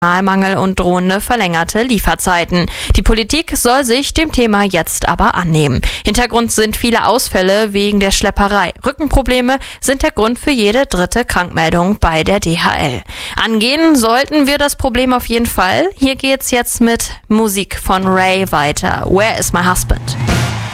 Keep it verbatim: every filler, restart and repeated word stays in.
Personalmangel und drohende verlängerte Lieferzeiten. Die Politik soll sich dem Thema jetzt aber annehmen. Hintergrund sind viele Ausfälle wegen der Schlepperei. Rückenprobleme sind der Grund für jede dritte Krankmeldung bei der D H L. Angehen sollten wir das Problem auf jeden Fall. Hier geht's jetzt mit Musik von Ray weiter. Where is my husband?